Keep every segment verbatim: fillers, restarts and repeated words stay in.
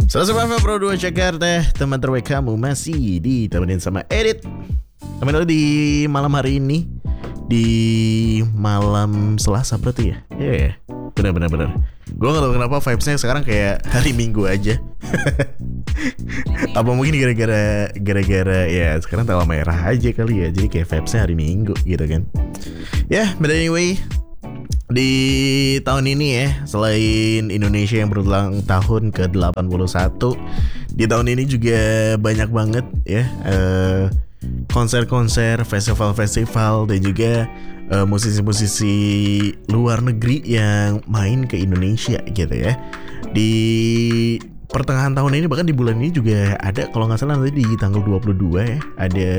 seratus sembilan Pro dua Jakarta, teman terbaik kamu masih ditemenin sama Edit. Temen lo di malam hari ini, di malam Selasa berarti ya? Iya yeah, benar-benar benar. Gue gak tau kenapa vibesnya sekarang kayak hari Minggu aja. Apa mungkin gara-gara gara-gara ya sekarang tanggal merah aja kali ya, jadi kayak vibesnya hari Minggu gitu kan. Ya, yeah, but anyway, di tahun ini ya, selain Indonesia yang berulang tahun ke delapan puluh satu, di tahun ini juga banyak banget ya uh, konser-konser, festival-festival, dan juga uh, musisi-musisi luar negeri yang main ke Indonesia gitu ya. Di pertengahan tahun ini, bahkan di bulan ini juga ada, kalau nggak salah nanti di tanggal dua puluh dua ya, ada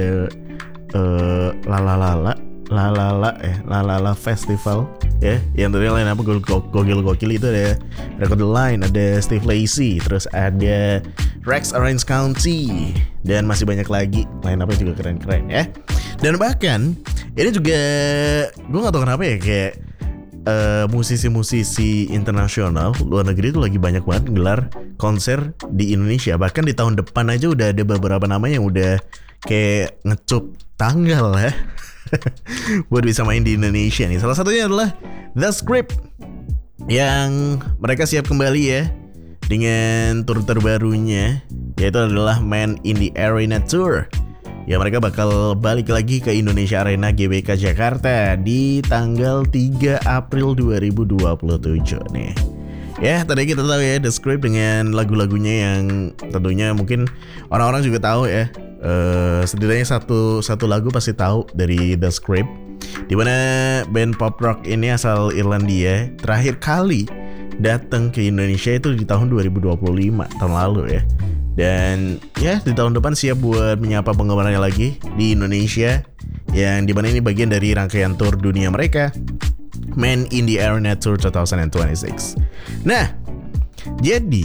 uh, Lalalala Lalala eh Lalala Festival ya, yang tadi lain apa gokil-gokil itu ada Record the Line, ada Steve Lacy, terus ada Rex Orange County, dan masih banyak lagi lain apa juga keren-keren ya. Dan bahkan ini juga gue nggak tahu kenapa ya, kayak uh, musisi-musisi internasional luar negeri itu lagi banyak banget gelar konser di Indonesia. Bahkan di tahun depan aja udah ada beberapa nama yang udah kayak ngecup tanggal ya buat bisa main di Indonesia nih. Salah satunya adalah The Script, yang mereka siap kembali ya dengan tour terbarunya, yaitu adalah Man in the Arena Tour. Ya, mereka bakal balik lagi ke Indonesia Arena G B K Jakarta di tanggal tiga April dua ribu dua puluh tujuh nih. Ya, tadi kita tahu ya The Script dengan lagu-lagunya yang tentunya mungkin orang-orang juga tahu ya. Uh, setidaknya satu satu lagu pasti tahu dari The Script, dimana band pop rock ini asal Irlandia terakhir kali datang ke Indonesia itu di tahun dua ribu dua puluh lima, tahun lalu ya. Dan ya di tahun depan siap buat menyapa penggemarnya lagi di Indonesia, yang dimana ini bagian dari rangkaian tour dunia mereka, Man in the Arena Tour dua ribu dua puluh enam. Nah, jadi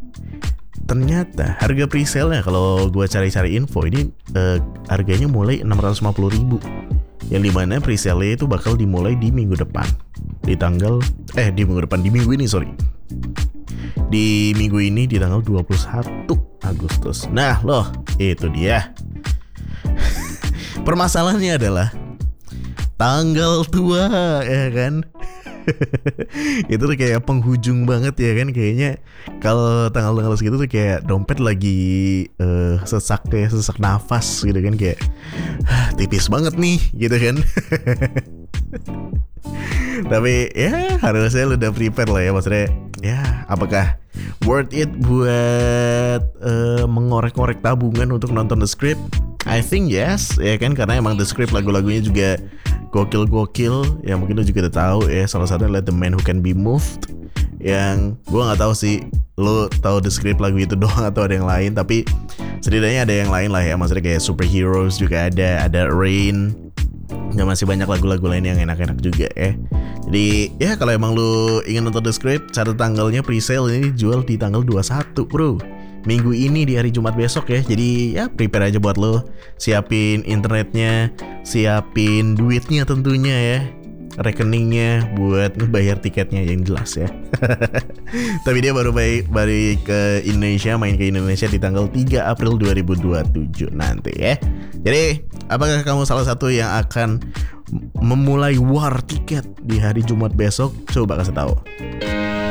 ternyata harga presale-nya, kalau gue cari-cari info ini, uh, harganya mulai enam ratus lima puluh ribu, yang dimana presale itu bakal dimulai di minggu depan, di tanggal eh di minggu depan di minggu ini sorry di minggu ini di tanggal dua puluh satu Agustus. Nah loh, itu dia. Permasalahannya adalah tanggal tua ya kan. Itu tuh kayak penghujung banget ya kan, kayaknya kalau tanggal-tanggal segitu tuh kayak dompet lagi uh, sesak kayak sesak nafas gitu kan, kayak tipis banget nih gitu kan. Tapi ya harusnya lu udah prepare lah ya, maksudnya ya apakah worth it buat uh, mengorek-ngorek tabungan untuk nonton The Script? I think yes ya kan, karena emang The Script lagu-lagunya juga gokil-gokil ya. Mungkin lo juga udah tahu ya, salah satunya adalah The Man Who Can Be Moved, yang gue nggak tahu sih lo tahu The Script lagu itu doang atau ada yang lain, tapi setidaknya ada yang lain lah ya, maksudnya kayak Superheroes juga ada, ada Rain, dan masih banyak lagu-lagu lain yang enak-enak juga ya. Jadi ya kalau emang lo ingin nonton The Script, catat tanggalnya, presale ini jual di tanggal dua puluh satu bro, minggu ini di hari Jumat besok ya. Jadi ya prepare aja buat lo, siapin internetnya, siapin duitnya tentunya ya, rekeningnya buat ngebayar tiketnya yang jelas ya. Tapi dia baru balik, balik ke Indonesia, main ke Indonesia di tanggal tiga April dua ribu dua puluh tujuh nanti ya. Jadi apakah kamu salah satu yang akan memulai war tiket di hari Jumat besok? Coba kasih tahu.